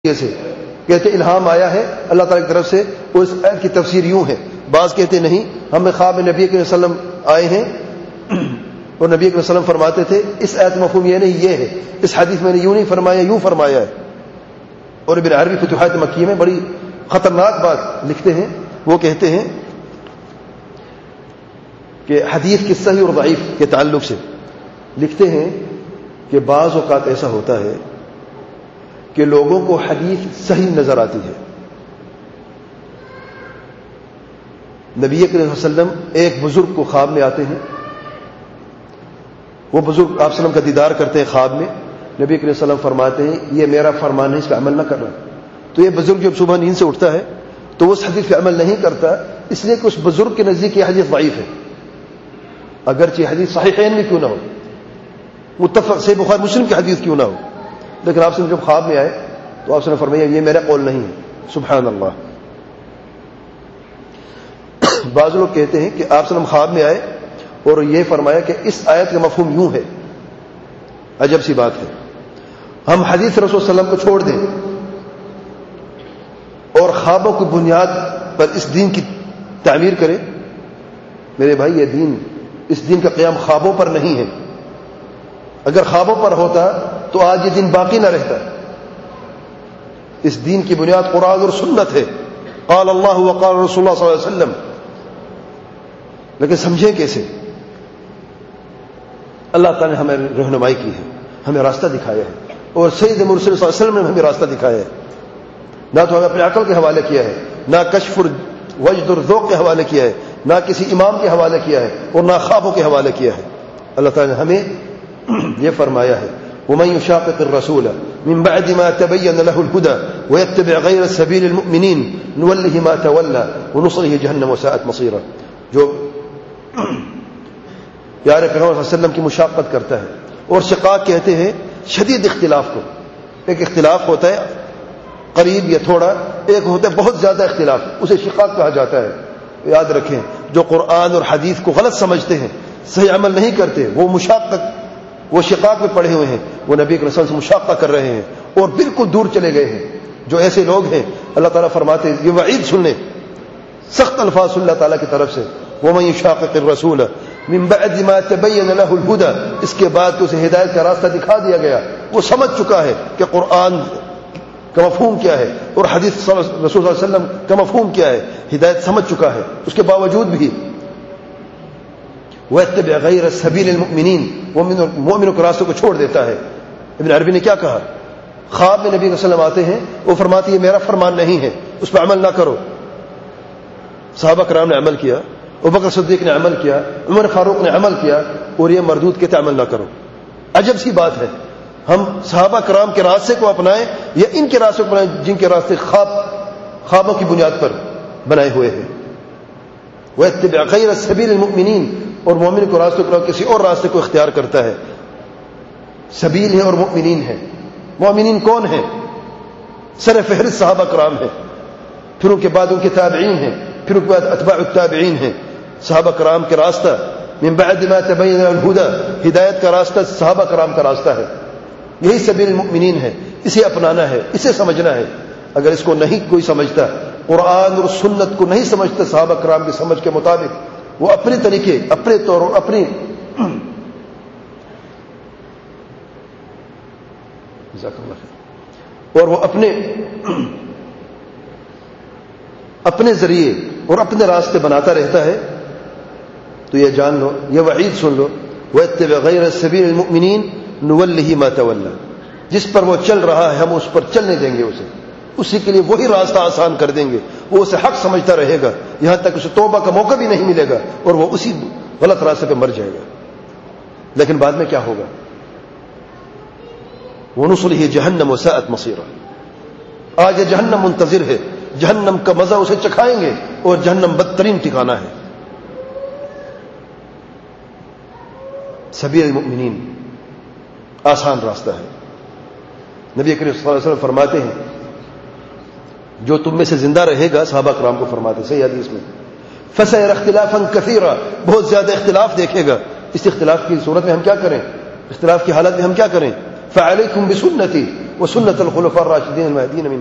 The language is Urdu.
سے کہتے الہام آیا ہے اللہ تعالیٰ کی طرف سے، اور اس آیت کی تفسیر یوں ہے. بعض کہتے نہیں، ہمیں خواب میں نبی کریم صلی اللہ علیہ وسلم آئے ہیں اور نبی کریم صلی اللہ علیہ وسلم فرماتے تھے اس آیت کا مفہوم یہ نہیں یہ ہے، اس حدیث میں نے یوں نہیں فرمایا یوں فرمایا ہے. اور ابن عربی فتوحات مکیہ میں بڑی خطرناک بات لکھتے ہیں، وہ کہتے ہیں کہ حدیث کی صحیح اور ضعیف کے تعلق سے لکھتے ہیں کہ بعض اوقات ایسا ہوتا ہے کہ لوگوں کو حدیث صحیح نظر آتی ہے. نبی کریم صلی اللہ علیہ وسلم ایک بزرگ کو خواب میں آتے ہیں، وہ بزرگ آپ صلی اللہ علیہ وسلم کا دیدار کرتے ہیں خواب میں. نبی کریم صلی اللہ علیہ وسلم فرماتے ہیں یہ میرا فرمان ہے، اس پہ عمل نہ کرنا. تو یہ بزرگ جب صبح نیند سے اٹھتا ہے تو وہ اس حدیث پہ عمل نہیں کرتا، اس لیے کہ اس بزرگ کے نزدیک یہ حدیث ضعیف ہے، اگرچہ حدیث صحیحین میں کیوں نہ ہو، متفق صحیح بخاری مسلم کی حدیث کیوں نہ ہو. لیکن آپ سے جب خواب میں آئے تو آپ سے نے فرمایا یہ میرا قول نہیں ہے. سبحان اللہ. بعض لوگ کہتے ہیں کہ آپ سے خواب میں آئے اور یہ فرمایا کہ اس آیت کا مفہوم یوں ہے. عجب سی بات ہے، ہم حدیث رسول صلی اللہ علیہ وسلم کو چھوڑ دیں اور خوابوں کی بنیاد پر اس دین کی تعمیر کریں. میرے بھائی یہ دین، اس دین کا قیام خوابوں پر نہیں ہے. اگر خوابوں پر ہوتا تو آج یہ دین باقی نہ رہتا. اس دین کی بنیاد قرآن اور سنت ہے، قال اللہ وقال رسول اللہ صلی اللہ علیہ وسلم. لیکن سمجھیں کیسے؟ اللہ تعالی نے ہمیں رہنمائی کی ہے، ہمیں راستہ دکھایا ہے، اور سید مرسل صلی اللہ علیہ وسلم نے ہمیں راستہ دکھایا ہے. نہ تو ہمیں اپنے عقل کے حوالے کیا ہے، نہ کشف وجد اور ذوق کے حوالے کیا ہے، نہ کسی امام کے حوالے کیا ہے، اور نہ خوابوں کے حوالے کیا ہے. اللہ تعالی نے ہمیں یہ فرمایا ہے وَمَن يُشَاقِقِ الرَّسُولَ مِن بَعْدِ مَا تَبَيَّنَ لَهُ الْهُدَى وَيَتَّبِعْ غَيْرَ سَبِيلِ الْمُؤْمِنِينَ نُوَلِّهِ مَا تَوَلَّى وَنُصْلِهِ جَهَنَّمَ وَسَاءَتْ مَصِيرًا. جو پیارے پیغمبر صلی اللہ علیہ وسلم کی مشاقت کرتا ہے، اور شقاق کہتے ہیں شدید اختلاف کو. ایک اختلاف ہوتا ہے قریب یا تھوڑا، ایک ہوتا ہے بہت زیادہ اختلاف، اسے شقاق کہا جاتا ہے. یاد رکھیں جو قرآن اور حدیث کو غلط سمجھتے ہیں، صحیح عمل نہیں کرتے، وہ شقاق میں پڑے ہوئے ہیں، وہ نبی کے رسول سے مشاقہ کر رہے ہیں اور بالکل دور چلے گئے ہیں. جو ایسے لوگ ہیں اللہ تعالیٰ فرماتے ہیں، یہ وعید سن لیں، سخت الفاظ اللہ تعالیٰ کی طرف سے، وَمَن يُشَاقِقِ الرَّسُولَ مِن بَعْدِ مَا تَبَيَّنَ لَهُ الْهُدَى. اس کے بعد کہ اسے ہدایت کا راستہ دکھا دیا گیا، وہ سمجھ چکا ہے کہ قرآن کا مفہوم کیا ہے اور حدیث رسول صلی اللہ علیہ وسلم کا مفہوم کیا ہے، ہدایت سمجھ چکا ہے. اس کے باوجود بھی وَيَتَّبِعْ غَيْرَ سَبِيلِ الْمُؤْمِنِينَ، وہ مومنوں کے راستوں کو چھوڑ دیتا ہے. ابن عربی نے کیا کہا؟ خواب میں نبی صلی اللہ علیہ وسلم آتے ہیں، وہ فرماتے ہیں یہ میرا فرمان نہیں ہے، اس پہ عمل نہ کرو. صحابہ کرام نے عمل کیا، ابوبکر صدیق نے عمل کیا، عمر فاروق نے عمل کیا، اور یہ مردود کہتے عمل نہ کرو. عجب سی بات ہے، ہم صحابہ کرام کے راستے کو اپنائیں یا ان کے راستے کو اپنائیں جن کے راستے خوابوں کی بنیاد پر بنائے ہوئے ہیں. وَيَتَّبِعْ غَيْرَ سَبِيلِ الْمُؤْمِنِينَ، اور مومن کو راستے کو کسی اور راستے کو اختیار کرتا ہے. سبیل ہے اور مؤمنین ہے. مؤمنین کون ہیں؟ سر فہرست صحابہ کرام ہیں، پھر ان کے بعد ان کے تابعین ہیں، پھر ان کے بعد اتباع التابعین ہیں. صحابہ کرام کے راستہ من بعد ما تبین الہدی، ہدایت کا راستہ صحابہ کرام کا راستہ ہے. یہی سبیل المؤمنین ہے، اسے اپنانا ہے، اسے سمجھنا ہے. اگر اس کو نہیں کوئی سمجھتا، قرآن اور سنت کو نہیں سمجھتا صحابہ کرام کی سمجھ کے مطابق، وہ اپنے طریقے، اپنے طور اور وہ اپنے ذریعے اور اپنے راستے بناتا رہتا ہے. تو یہ جان لو، یہ وعید سن لو، وَيَتَّبِعْ غَيْرَ سَبِيلِ الْمُؤْمِنِينَ نُوَلِّهِ مَا تَوَلَّى. جس پر وہ چل رہا ہے ہم اس پر چلنے دیں گے، اسی کے لیے وہی راستہ آسان کر دیں گے. وہ اسے حق سمجھتا رہے گا یہاں تک اسے توبہ کا موقع بھی نہیں ملے گا، اور وہ اسی غلط راستے پہ مر جائے گا. لیکن بعد میں کیا ہوگا؟ وَنُصْلِهِ جَهَنَّمَ وَسَاءَتْ مَصِيرًا. آج یہ جہنم منتظر ہے، جہنم کا مزہ اسے چکھائیں گے، اور جہنم بدترین ٹھکانہ ہے. سبیل المؤمنین آسان راستہ ہے. نبی کریم صلی اللہ علیہ وسلم فرماتے ہیں جو تم میں سے زندہ رہے گا، صحابہ کرام کو فرماتے ہیں صحیح حدیث میں، فَسَيَرَى اخْتِلَافًا كَثِيرًا، بہت زیادہ اختلاف دیکھے گا. اس اختلاف کی صورت میں ہم کیا کریں؟ اختلاف کی حالت میں ہم کیا کریں؟ فعليكم بسنتي وسنة الخلفاء الراشدين المهديين من